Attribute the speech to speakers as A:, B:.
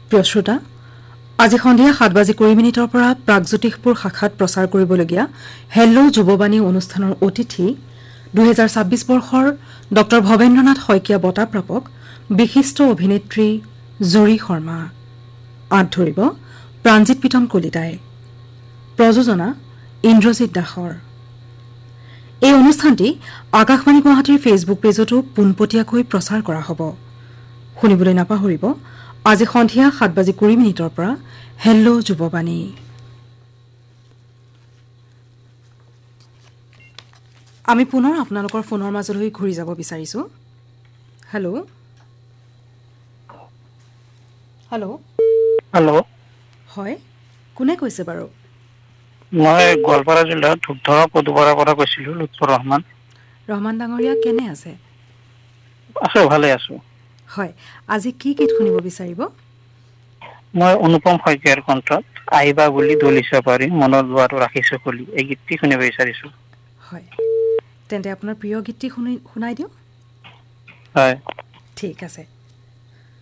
A: প্ৰিয় শ্ৰোতা, আজি সন্ধিয়া 7:20 পৰা প্ৰাগজ্যোতিষপুৰ শাখাত প্ৰচাৰ কৰিবলগীয়া হেল্ল' যুৱবাণী অনুষ্ঠানৰ অতিথি 2026 বৰ্ষৰ ড ভৱেন্দ্ৰনাথ শইকীয়া বঁটাপ্ৰাপক বিশিষ্ট অভিনেত্ৰী জুৰি শৰ্মা। আঁত ধৰিব প্ৰাঞ্জিত প্ৰীতম কলিতাই। প্ৰযোজনা ইন্দ্ৰজিৎ দাসৰ। এই অনুষ্ঠানটি আকাশবাণী গুৱাহাটীৰ ফেচবুক পেজতো পোনপটীয়াকৈ প্ৰচাৰ কৰা হ'ব। শুনিবলৈ নাপাহৰিব আজি সন্ধিয়া 7:20 পৰা হেল্ল' যুৱবাণী। আমি পুনৰ আপোনালোকৰ ফোনৰ মাজলৈ ঘূৰি যাব বিচাৰিছো। হেল্ল' হেল্ল'
B: হেল্ল'
A: হয়, কোনে কৈছে বাৰু?
B: মই গোৱালপাৰা জিলাৰ ধূপধৰা পদুপাৰাৰ পৰা কৈছিলো, লুৎফৰ ৰহমান।
A: ৰহমান ডাঙৰীয়া কেনে আছে?
B: আছো, ভালে আছো।
A: হয়, আজি কি গীত শুনিব বিচাৰিব?
B: মই অনুপম শইকীয়াৰ কণ্ঠত আহিবা বুলি দলিছা পাৰি মনত লোৱাটো ৰাখিছো খুলি, এই গীতটি শুনিব বিচাৰিছো।
A: হয়, তেন্তে আপোনাৰ প্ৰিয় গীতটি শুনাই দিওঁ।
B: হয়,
A: ঠিক আছে।